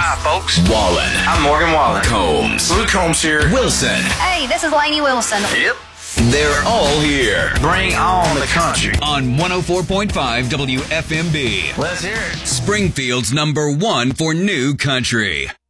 Hi, folks. Wallen. I'm Morgan Wallen. Combs. Luke Combs here. Wilson. Hey, this is Lainey Wilson. Yep. They're all here. Bring on the country. On 104.5 WFMB. Let's hear it. Springfield's #1 for new country.